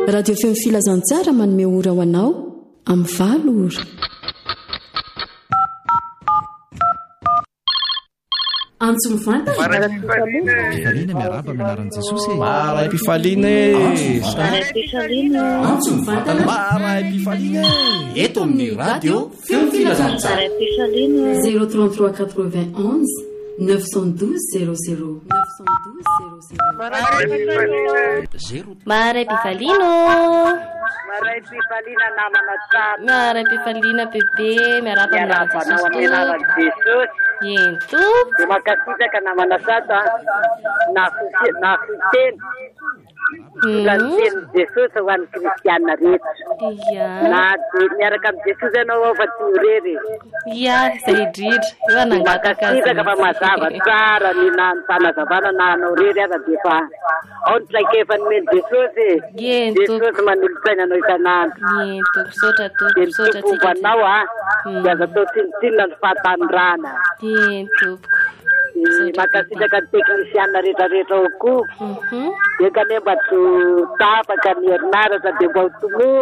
radio feo filazantsara manome ora ho anao amin'ny 8 ora. Antso mivantana Pifaliana miaraba minaran'i Jesosy. Maray Pifaliana. Antso mivantana Maray Pifaliana. Eto amin'ny radio feo filazantsara. 033 91 912 00 Maray Pifalino. Maray Pifalina namana tsara. Maray Pifalina bebe miaraba minaran'i Jesosy. Ento. Dia makasitaka namana sata na fiteny. Bulan teny Jesosy ho an'ny kristiana rehetra. Iya. Na miaraka amin'ny Jesosy ianao ao fa tsy horery. Iya, izay indrindra. Eo nangataka azy. Makasitaka fa mazava tsara ny fanazavana na anao rery aza dia fa ao ny traikefan'ny meny Jesosy. Ento. Jesosy manolotsaina anao isan'andro. Ento, misaotra to, Dia misaotra ny fombanao dia aza atao tsinotsinona ny fahatanirana. Ento. Makasitaka ny teknisiana rehetrarehetra ao koa. Dia kanefa tsy tapaka ny herinaratra dia mba ho tomoa.